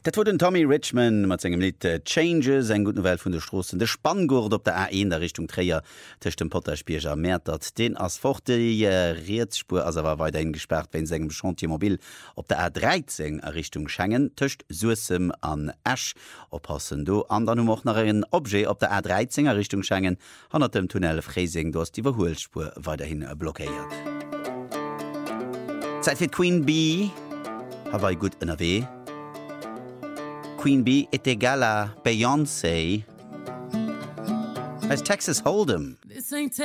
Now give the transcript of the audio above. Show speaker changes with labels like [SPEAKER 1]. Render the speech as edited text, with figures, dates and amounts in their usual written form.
[SPEAKER 1] Dat wurde den Tommy Richmond mat engem Lied Changes, eng guten Welt vun der Strossen. De Spanngurt op der A1 der Richtung Träger tech dem Potterspieger Mätert. Den ass forte Rietspur as war weiter gesperrt, wenn segem Chantiermobil op der A13 Richtung Schengen töcht Suessem an Ash oppassen do an dann noch nach en Obje op der A13 Richtung Schengen han dem Tunnel Freising dos die Verhohlspur weiterhin blockéiert. Zeit fir Queen Bee Hawaii gut NRW. Queen Bee est égale à Beyoncé. As Texas Hold'em.